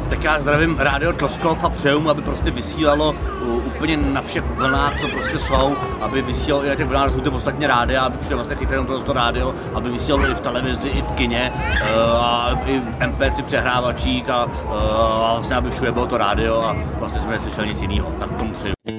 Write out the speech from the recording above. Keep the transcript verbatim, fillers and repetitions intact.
Tak já zdravím Rádio Tloskov a přeju mu, aby prostě vysílalo uh, úplně na všech vlnách, co prostě jsou, aby vysílalo i na těch vlnách, jsou to ostatně rádia, aby přišel vlastně chytré jenom tohle rádio, aby vysílalo i v televizi, i v kině, uh, a i v em pé tři přehrávačích a, uh, a vlastně aby všude bylo to rádio a vlastně jsme neslyšeli nic jiného. Tak tomu přeju.